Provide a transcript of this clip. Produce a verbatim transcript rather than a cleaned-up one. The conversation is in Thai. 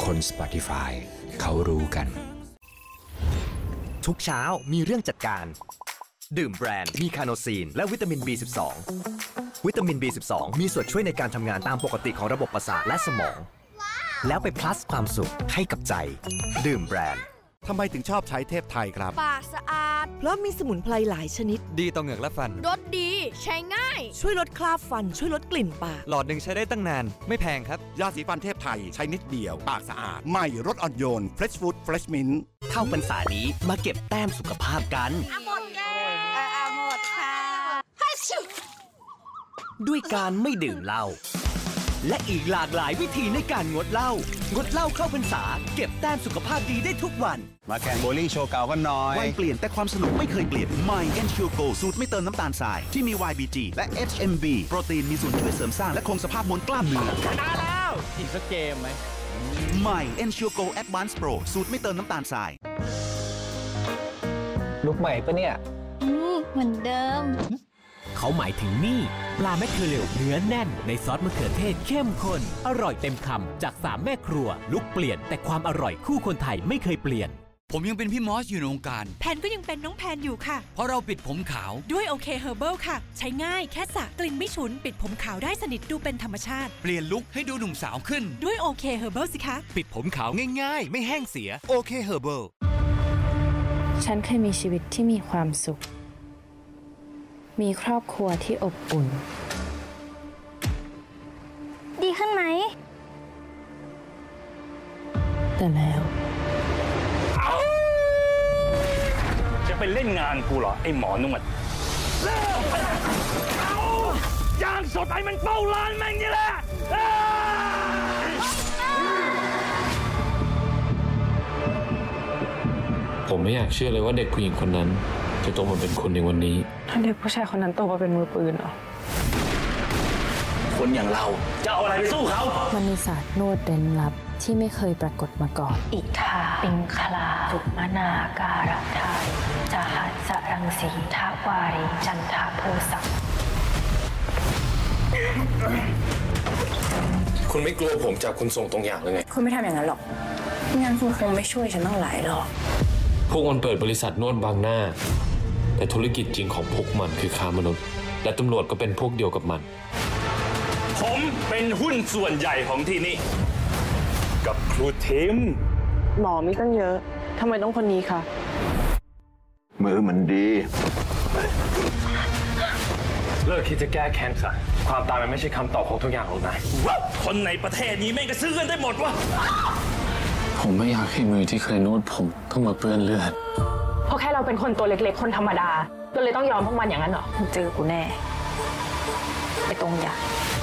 Spotify เขารู้กันทุกเช้ามีเรื่องจัดการดื่มแบรนด์มีคาโนซีนและวิตามิน บี สิบสอง วิตามิน บี สิบสอง มีส่วนช่วยในการทำงานตามปกติของระบบประสาทและสมองแล้วไปพลัสความสุขให้กับใจดื่มแบรนด์ทำไมถึงชอบใช้เทพไทยครับปากสะอาดเพราะมีสมุนไพรหลายชนิดดีต่อเหงือกและฟันรสดีใช้ง่ายช่วยลดคราบฟันช่วยลดกลิ่นปากหลอดหนึ่งใช้ได้ตั้งนานไม่แพงครับยาสีฟันเทพไทยใช้นิดเดียวปากสะอาดใหม่รสอ่อนโยน Fresh Food Fresh Mint เข้าพรรษานี้มาเก็บแต้มสุขภาพกันหมดแก้วหมดค่ะด้วยการไม่ดื่มเหล้าและอีกหลากหลายวิธีในการงดเหล้างดเหล้าเข้าพรรษาเก็บแต้มสุขภาพดีได้ทุกวันมาแข่งโบลิ่งโชว์เก่ากันหน่อยวัยเปลี่ยนแต่ความสนุกไม่เคยเปลี่ยนใหม่ Ensure Go สูตรไม่เติมน้ำตาลทรายที่มี วาย บี จี และ เอช เอ็ม บี โปรตีนมีส่วนช่วยเสริมสร้างและคงสภาพมวลกล้ามเนื้อชนะแล้วอีกสักเกมไหมใหม่ Ensure Go Advanced Pro สูตรไม่เติมน้ำตาลทรายลุกใหม่ปะเนี่ยอืมเหมือนเดิมเขาหมายถึงนี่ปลาแมคเคอเรลเนื้อแน่นในซอสมะเขือเทศเข้มข้นอร่อยเต็มคำจากสามแม่ครัวลุกเปลี่ยนแต่ความอร่อยคู่คนไทยไม่เคยเปลี่ยนผมยังเป็นพี่มอสอยู่ในวงการแพนก็ยังเป็นน้องแพนอยู่ค่ะเพราะเราปิดผมขาวด้วยโอเคเฮอร์เบิลค่ะใช้ง่ายแค่สระกลิ่นไม่ฉุนปิดผมขาวได้สนิทดูเป็นธรรมชาติเปลี่ยนลุคให้ดูหนุ่มสาวขึ้นด้วยโอเคเฮอร์เบิลสิคะปิดผมขาวง่ายๆไม่แห้งเสียโอเคเฮอร์เบิลฉันเคยมีชีวิตที่มีความสุขมีครอบครัวที่อบอุ่นดีขึ้นไหมแต่แล้วจะไปเล่นงานกูเหรอไอ้หมอนวดย่างสดไอ้มันเป้าร้านแม่งนี่แหละผมไม่อยากเชื่อเลยว่าเด็กผู้หญิงคนนั้นจะโตมาเป็นคนในวันนี้ถ้าเด็กผู้ชายคนนั้นโตมาเป็นมือปืนเหรอคนอย่างเราจะเอาอะไรไปสู้เขามันมีศาสตร์นวดเร้นลับที่ไม่เคยปรากฏมาก่อนอิทาปิงคลาสุมนาการทายจาหัสรังสีทาวารีจันทาโพสักคุณไม่กลัวผมจับคุณส่งตรงอย่างเลยไงคุณไม่ทำอย่างนั้นหรอกงั้นคุณคงไม่ช่วยฉันต้องหลายหรอกพวกมันเปิดบริษัทนวดบางหน้าแต่ธุรกิจจริงของพวกมันคือค้ามนุษย์และตำรวจก็เป็นพวกเดียวกับมันผมเป็นหุ้นส่วนใหญ่ของที่นี่กับครูทิมหมอมีตั้งเยอะทำไมต้องคนนี้คะมือมันดีเลิกคิดจะแก้แค้นซะความตายมันไม่ใช่คำตอบของทุกอย่างหรอกนะคนในประเทศนี้แม่งก็ซื้อกันได้หมดวะผมไม่อยากให้มือที่เคยนวดผมต้องมาเปื้อนเลือดเพราะแค่เราเป็นคนตัวเล็กๆคนธรรมดาก็เลยต้องยอมพวกมันอย่างนั้นเหรอเจอกูแน่ไปตรงอย่าง